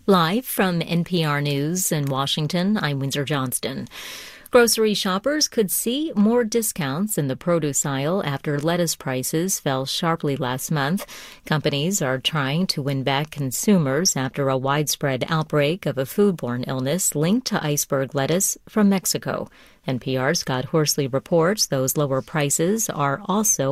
Live from NPR News in Washington, I'm Windsor Johnston. Grocery shoppers could see more discounts in the produce aisle after lettuce prices fell sharply last month. Companies are trying to win back consumers after a widespread outbreak of a foodborne illness linked to iceberg lettuce from Mexico. NPR's Scott Horsley reports those lower prices are also